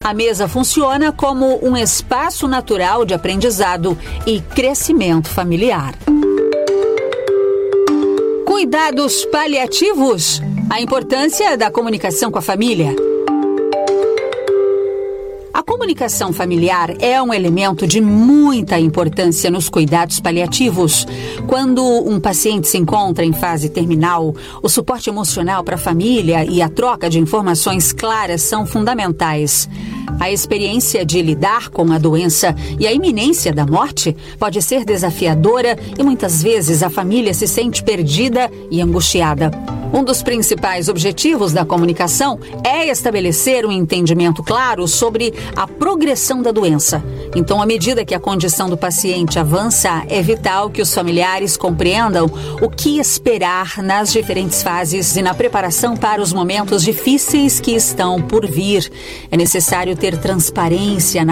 A mesa funciona como um espaço natural de aprendizado e crescimento familiar. Cuidados paliativos. A importância da comunicação com a família. A comunicação familiar é um elemento de muita importância nos cuidados paliativos. Quando um paciente se encontra em fase terminal, o suporte emocional para a família e a troca de informações claras são fundamentais. A experiência de lidar com a doença e a iminência da morte pode ser desafiadora e muitas vezes a família se sente perdida e angustiada. Um dos principais objetivos da comunicação é estabelecer um entendimento claro sobre a progressão da doença. Então, à medida que a condição do paciente avança, é vital que os familiares compreendam o que esperar nas diferentes fases e na preparação para os momentos difíceis que estão por vir. É necessário ter transparência na